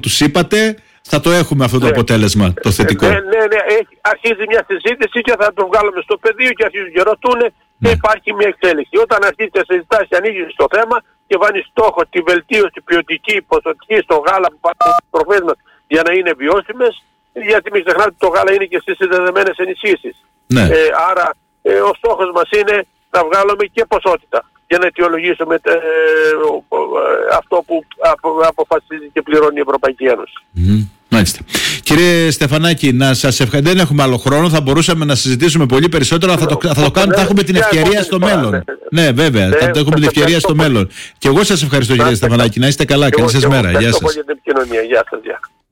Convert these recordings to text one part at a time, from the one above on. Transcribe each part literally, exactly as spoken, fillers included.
τους είπατε, θα το έχουμε αυτό το ναι. αποτέλεσμα, το θετικό. Ναι, ναι, ναι. Έχει, αρχίζει μια συζήτηση και θα το βγάλουμε στο πεδίο και αρχίζουν και ρωτούν ναι. και υπάρχει μια εξέλιξη. Όταν αρχίζει να συζητάς και ανοίγεις το θέμα και βάλεις στόχο τη βελτίωση ποιοτική, ποσοτική στο γάλα που πάρουν τις προφές μας για να είναι βιώσιμες, γιατί μην ξεχνάτε ότι το γάλα είναι και στις συνδεδεμένες ενισχύσεις. Ναι. Ε, άρα ε, ο στόχος μας είναι να βγάλουμε και ποσότητα για να αιτιολογήσουμε ε, αυτό που αποφασίζει και πληρώνει η Ευρωπαϊκή Ένωση. Mm, μάλιστα. Κύριε Στεφανάκη, να σας ευχαριστώ. Δεν έχουμε άλλο χρόνο, θα μπορούσαμε να συζητήσουμε πολύ περισσότερο, αλλά θα το, θα το κάνουμε, θα έχουμε την ευκαιρία στο μέλλον. Ναι, βέβαια, θα το έχουμε την ευκαιρία στο μέλλον. Και εγώ σας ευχαριστώ, κύριε Στεφανάκη. Να είστε καλά, καλή σας μέρα. Γεια σας. Γεια σας.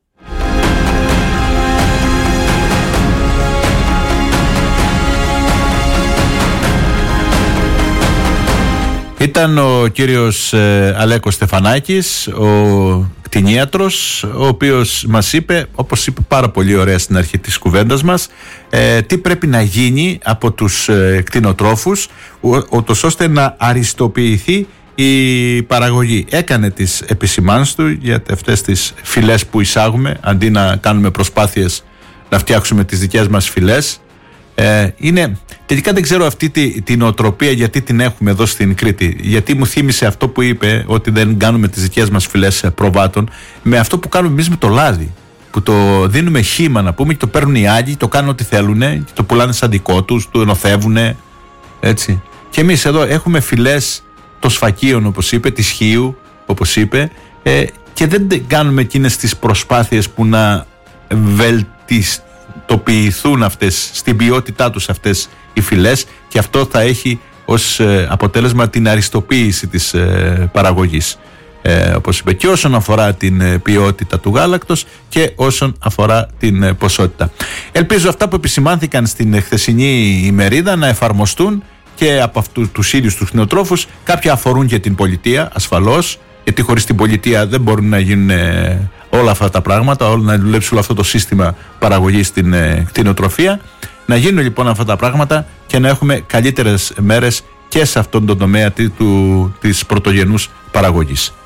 Ήταν ο κύριος ε, Αλέκος Στεφανάκης, ο κτηνίατρος, ο οποίος μας είπε, όπως είπε πάρα πολύ ωραία στην αρχή της κουβέντας μας, ε, τι πρέπει να γίνει από τους ε, κτηνοτρόφους, ούτως ώστε να αριστοποιηθεί η παραγωγή. Έκανε τις επισημάνσεις του για αυτές τις φυλές που εισάγουμε, αντί να κάνουμε προσπάθειες να φτιάξουμε τις δικές μας φυλές. Ε, είναι, τελικά δεν ξέρω αυτή τη, την οτροπία γιατί την έχουμε εδώ στην Κρήτη, γιατί μου θύμισε αυτό που είπε ότι δεν κάνουμε τις δικές μας φυλές προβάτων με αυτό που κάνουμε εμείς με το λάδι, που το δίνουμε χύμα να πούμε και το παίρνουν οι άλλοι, το κάνουν ό,τι θέλουν και το πουλάνε σαν δικό τους, το ενωθεύουν, έτσι. Και εμείς εδώ έχουμε φυλές των σφακίων, όπως είπε, της χείου, όπως είπε, ε, και δεν κάνουμε εκείνες τις προσπάθειες που να βελτιστούν τοπιηθούν αυτές, στην ποιότητά τους αυτές οι φυλές, και αυτό θα έχει ως ε, αποτέλεσμα την αριστοποίηση της ε, παραγωγής, ε, όπως είπε, και όσον αφορά την ε, ποιότητα του γάλακτος και όσον αφορά την ε, ποσότητα. Ελπίζω αυτά που επισημάνθηκαν στην χθεσινή ημερίδα να εφαρμοστούν και από αυτούς τους ίδιους τους κτηνοτρόφους. Κάποια αφορούν και την πολιτεία, ασφαλώς, γιατί χωρίς την πολιτεία δεν μπορούν να γίνουν ε, όλα αυτά τα πράγματα, όλα, να δουλέψει όλο αυτό το σύστημα παραγωγής στην ε, κτηνοτροφία. Να γίνουν λοιπόν αυτά τα πράγματα και να έχουμε καλύτερες μέρες και σε αυτόν τον τομέα του, της πρωτογενούς παραγωγής.